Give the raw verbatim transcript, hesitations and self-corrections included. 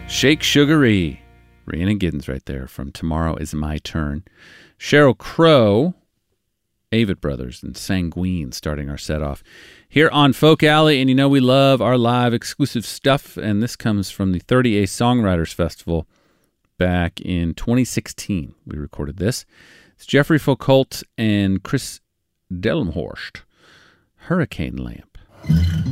Shake Sugar-E. Rhiannon Giddens right there from Tomorrow Is My Turn. Sheryl Crow, Avett Brothers, and Sanguine starting our set off here on Folk Alley. And you know we love our live exclusive stuff, and this comes from the thirty A Songwriters Festival back in twenty sixteen. We recorded this. It's Jeffrey Foucault and Chris Delmhorst, Hurricane Lamp.